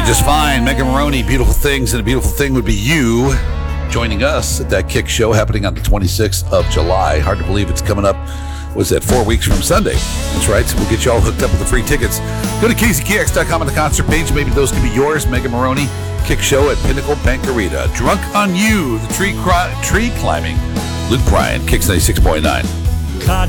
just fine. Megan Maroney, Beautiful Things, and a beautiful thing would be you joining us at that Kick show happening on the 26th of July. Hard to believe it's coming up, was that 4 weeks from Sunday? That's right. So we'll get you all hooked up with the free tickets. Go to KZKX.com on the concert page. Maybe those can be yours. Megan Maroney, Kick show at Pinnacle Banqueria. Drunk on You, the tree climbing. Luke Bryan, Kicks 96.9.